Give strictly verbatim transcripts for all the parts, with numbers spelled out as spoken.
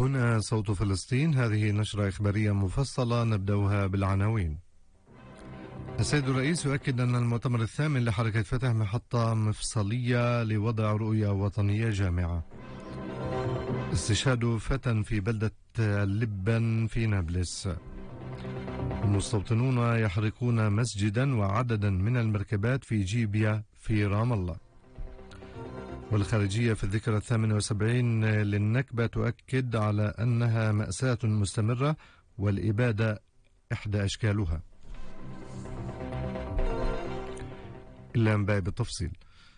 هنا صوت فلسطين، هذه نشرة إخبارية مفصلة نبدأها بالعناوين. السيد الرئيس يؤكد أن المؤتمر الثامن لحركة فتح محطة مفصلية لوضع رؤية وطنية جامعة. استشهاد فتى في بلدة اللبن في نابلس. المستوطنون يحرقون مسجدا وعددا من المركبات في جيبيا في رام الله. والخارجية في الذكرى الثامنة والسبعين للنكبة تؤكد على أنها مأساة مستمرة والإبادة إحدى أشكالها. الأنباء بالتفصيل.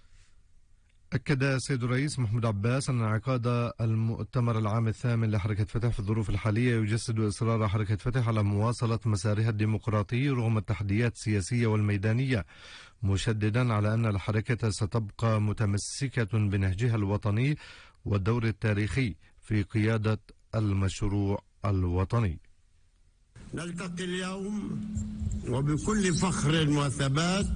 أكد السيد الرئيس محمود عباس أن انعقاد المؤتمر العام الثامن لحركة فتح في الظروف الحالية يجسد إصرار حركة فتح على مواصلة مسارها الديمقراطي رغم التحديات السياسية والميدانية، مشددا على أن الحركة ستبقى متمسكة بنهجها الوطني والدور التاريخي في قيادة المشروع الوطني. نلتقي اليوم وبكل فخر وثبات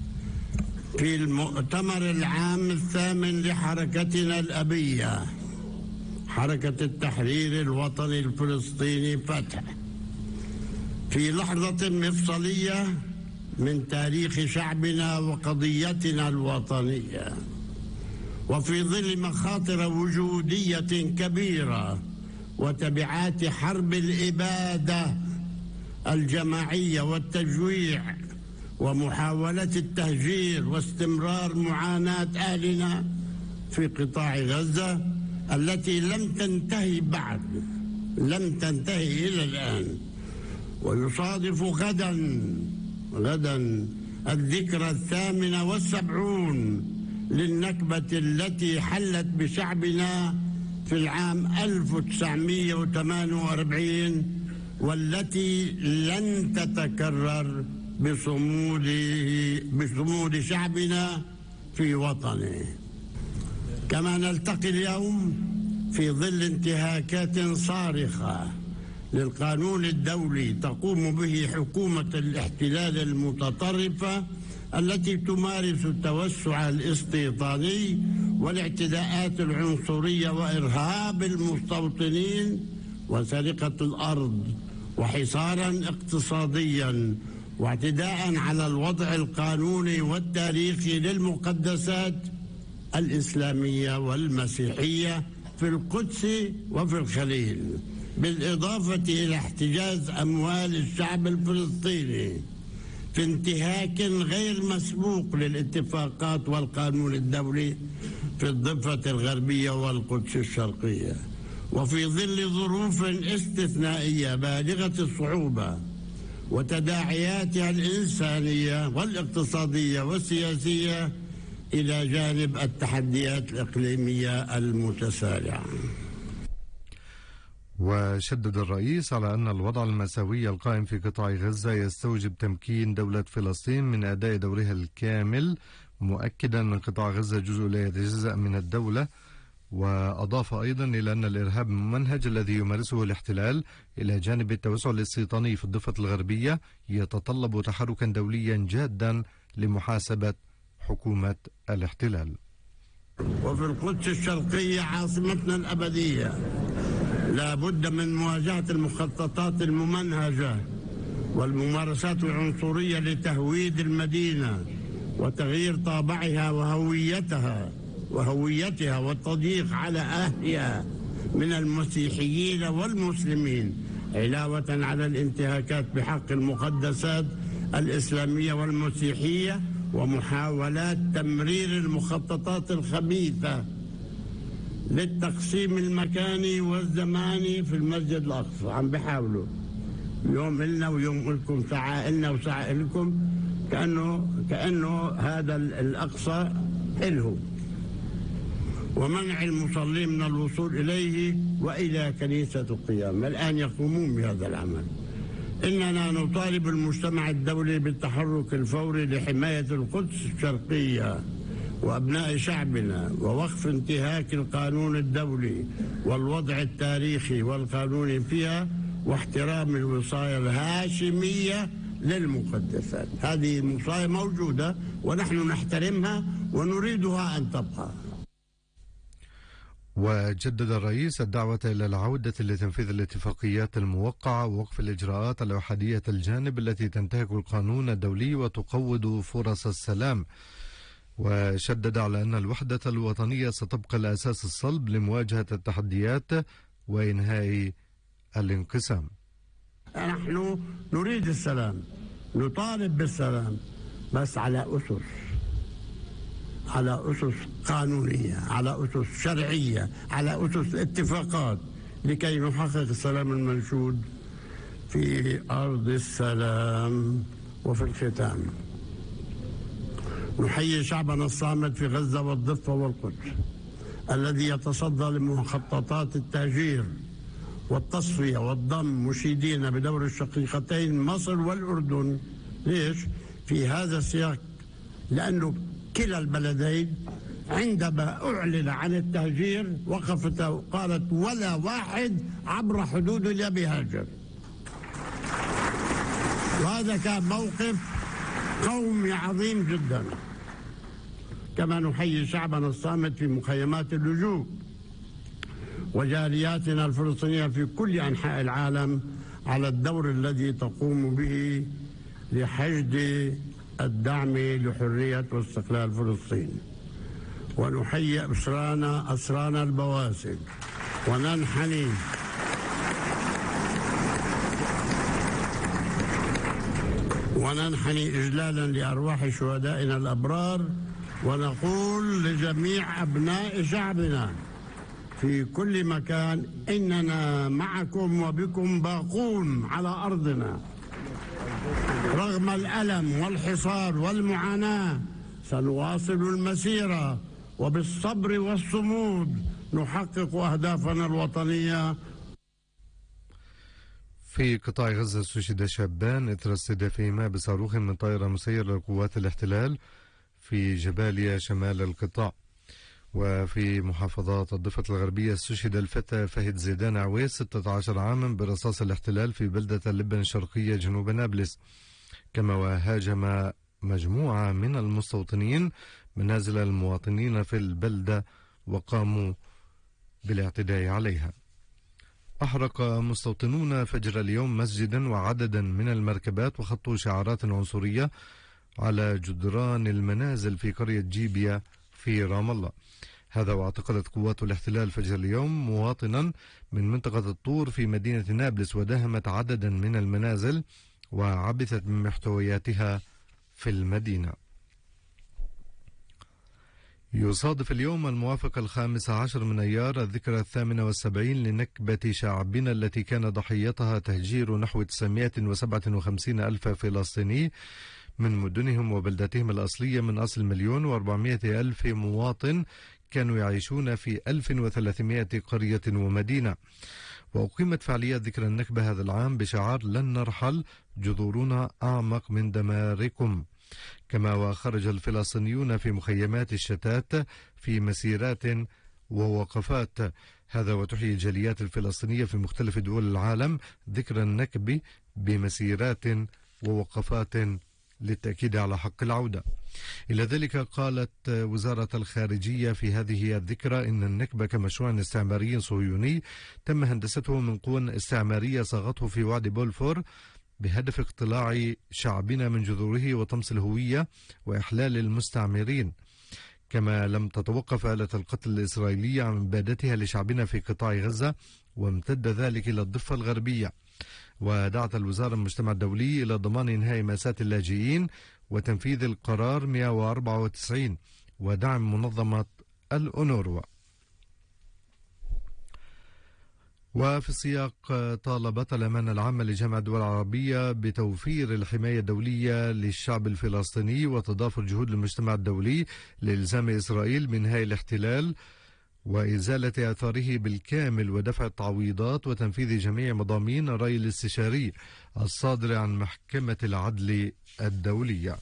في المؤتمر العام الثامن لحركتنا الأبية، حركة التحرير الوطني الفلسطيني فتح، في لحظة مفصلية من تاريخ شعبنا وقضيتنا الوطنية، وفي ظل مخاطر وجودية كبيرة وتبعات حرب الإبادة الجماعية والتجويع ومحاولة التهجير واستمرار معاناة أهلنا في قطاع غزة التي لم تنتهي بعد، لم تنتهي إلى الآن. ويصادف غدا غدا الذكرى الثامنة والسبعون للنكبة التي حلت بشعبنا في العام ألف وتسعمئة وثمانية وأربعين، والتي لن تتكرر بصمود بصمود شعبنا في وطنه. كما نلتقي اليوم في ظل انتهاكات صارخة للقانون الدولي تقوم به حكومة الاحتلال المتطرفة التي تمارس التوسع الاستيطاني والاعتداءات العنصرية وإرهاب المستوطنين وسرقة الأرض وحصارا اقتصاديا واعتداء على الوضع القانوني والتاريخي للمقدسات الإسلامية والمسيحية في القدس وفي الخليل، بالإضافة إلى احتجاز أموال الشعب الفلسطيني في انتهاك غير مسبوق للاتفاقات والقانون الدولي في الضفة الغربية والقدس الشرقية، وفي ظل ظروف استثنائية بالغة الصعوبة وتداعياتها الإنسانية والاقتصادية والسياسية إلى جانب التحديات الإقليمية المتسارعة. وشدد الرئيس على أن الوضع المأساوي القائم في قطاع غزة يستوجب تمكين دولة فلسطين من أداء دورها الكامل، مؤكدا أن قطاع غزة جزء لا يتجزأ من الدولة. وأضاف أيضا إلى أن الإرهاب الممنهج الذي يمارسه الاحتلال إلى جانب التوسع الاستيطاني في الضفة الغربية يتطلب تحركا دوليا جادا لمحاسبة حكومة الاحتلال. وفي القدس الشرقية عاصمتنا الأبدية لا بد من مواجهة المخططات الممنهجة والممارسات العنصرية لتهويد المدينة وتغيير طابعها وهويتها وهويتها والتضييق على أهلها من المسيحيين والمسلمين، علاوة على الانتهاكات بحق المقدسات الإسلامية والمسيحية ومحاولات تمرير المخططات الخبيثة للتقسيم المكاني والزماني في المسجد الأقصى. عم بيحاولوا يوم إلنا ويوم لكم، ساعة إلنا وساعة لكم، كأنه كأنه هذا الأقصى إلهم، ومنع المصلين من الوصول إليه وإلى كنيسة القيامة. الآن يقومون بهذا العمل. إننا نطالب المجتمع الدولي بالتحرك الفوري لحماية القدس الشرقية وأبناء شعبنا ووقف انتهاك القانون الدولي والوضع التاريخي والقانوني فيها واحترام الوصايا الهاشمية للمقدسات. هذه الوصايا موجودة ونحن نحترمها ونريدها أن تبقى. وجدد الرئيس الدعوة إلى العودة لتنفيذ الاتفاقيات الموقعة ووقف الإجراءات الأحادية الجانب التي تنتهك القانون الدولي وتقوض فرص السلام، وشدد على أن الوحدة الوطنية ستبقى الأساس الصلب لمواجهة التحديات وإنهاء الانقسام. نحن نريد السلام، نطالب بالسلام، بس على أسس على أسس قانونية، على أسس شرعية، على أسس اتفاقات، لكي نحقق السلام المنشود في أرض السلام. وفي الختام نحيي شعبنا الصامت في غزة والضفة والقدس الذي يتصدى لمخططات التهجير والتصفية والضم، مشيدين بدور الشقيقتين مصر والأردن. ليش؟ في هذا السياق لأنه كلا البلدين عندما أعلن عن التهجير وقفت وقالت ولا واحد عبر حدودنا بيهاجر، وهذا كان موقف قومي عظيم جدا. كما نحيي شعبنا الصامت في مخيمات اللجوء وجالياتنا الفلسطينية في كل أنحاء العالم على الدور الذي تقوم به لحشد الدعم لحرية واستقلال فلسطين. ونحيي أسرانا أسرانا البواسل وننحني وننحني إجلالا لأرواح شهدائنا الأبرار، ونقول لجميع أبناء شعبنا في كل مكان إننا معكم وبكم باقون على أرضنا رغم الألم والحصار والمعاناة. سنواصل المسيرة وبالصبر والصمود نحقق أهدافنا الوطنية. في قطاع غزة استشهد شابان إثر استهدافهما بصاروخ من طائرة مسيرة لقوات الاحتلال في جباليا شمال القطاع. وفي محافظات الضفة الغربية استشهد الفتى فهد زيدان عويس ستة عشر عاما برصاص الاحتلال في بلدة اللبن الشرقية جنوب نابلس. كما وهاجم مجموعة من المستوطنين منازل المواطنين في البلدة وقاموا بالاعتداء عليها. أحرق مستوطنون فجر اليوم مسجدا وعددا من المركبات وخطوا شعارات عنصرية على جدران المنازل في قرية جيبيا في رام الله. هذا واعتقلت قوات الاحتلال فجر اليوم مواطنا من منطقة الطور في مدينة نابلس وداهمت عددا من المنازل وعبثت من محتوياتها في المدينة. يصادف اليوم الموافق الخامس عشر من أيار الذكرى الثامنة والسبعين لنكبة شعبنا التي كان ضحيتها تهجير نحو تسعمائة وسبعة وخمسين ألف فلسطيني من مدنهم وبلداتهم الأصلية من أصل مليون وأربعمائة ألف مواطن كانوا يعيشون في ألف وثلاثمائة قرية ومدينة. وأقيمت فعاليات ذكرى النكبة هذا العام بشعار لن نرحل، جذورنا أعمق من دماركم. كما وخرج الفلسطينيون في مخيمات الشتات في مسيرات ووقفات. هذا وتحيي الجاليات الفلسطينية في مختلف دول العالم ذكرى النكبة بمسيرات ووقفات للتأكيد على حق العودة. إلى ذلك قالت وزارة الخارجية في هذه الذكرى إن النكبة كمشروع استعماري صهيوني تم هندسته من قوى استعمارية صاغته في وعد بولفور بهدف اقتلاع شعبنا من جذوره وطمس الهوية وإحلال المستعمرين. كما لم تتوقف آلة القتل الإسرائيلية عن إبادتها لشعبنا في قطاع غزة وامتد ذلك إلى الضفة الغربية. ودعت الوزارة المجتمع الدولي إلى ضمان إنهاء مأساة اللاجئين وتنفيذ القرار مئة وأربعة وتسعين ودعم منظمة الأونروا. وفي السياق طالبت الأمانة العامة لجامعة الدول العربية بتوفير الحماية الدولية للشعب الفلسطيني وتضافر جهود المجتمع الدولي لإلزام إسرائيل بإنهاء الاحتلال وإزالة آثاره بالكامل ودفع التعويضات وتنفيذ جميع مضامين الرأي الاستشاري الصادر عن محكمة العدل الدولية.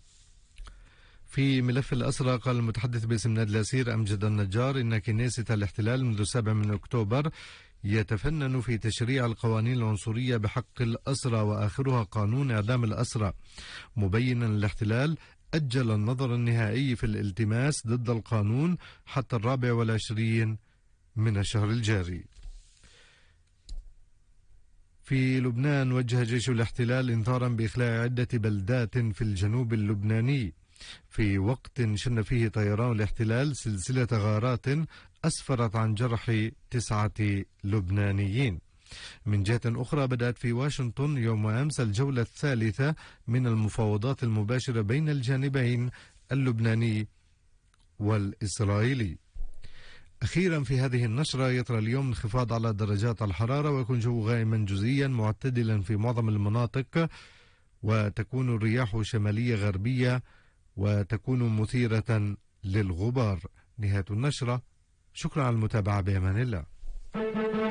في ملف الأسرى قال المتحدث باسم نادي الأسير أمجد النجار إن كنيسة الاحتلال منذ السابع من أكتوبر يتفنن في تشريع القوانين العنصرية بحق الأسرى وآخرها قانون إعدام الأسرى، مبينا الاحتلال أجل النظر النهائي في الالتماس ضد القانون حتى الرابع والعشرين من الشهر الجاري. في لبنان وجه جيش الاحتلال انذارا بإخلاء عدة بلدات في الجنوب اللبناني في وقت شن فيه طيران الاحتلال سلسلة غارات أسفرت عن جرح تسعة لبنانيين. من جهة أخرى بدأت في واشنطن يوم أمس الجولة الثالثة من المفاوضات المباشرة بين الجانبين اللبناني والإسرائيلي. أخيرا في هذه النشرة يطرأ اليوم انخفاض على درجات الحرارة ويكون جو غائما جزئيا معتدلا في معظم المناطق، وتكون الرياح شمالية غربية وتكون مثيرة للغبار. نهاية النشرة، شكرا على المتابعة، بأمان الله.